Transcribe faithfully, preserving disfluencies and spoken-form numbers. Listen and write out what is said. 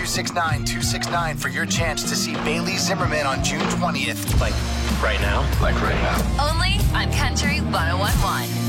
six nine, two six nine for your chance to see Bailey Zimmerman on June twentieth. Like right now? Like right now. Only on Country one oh one point one.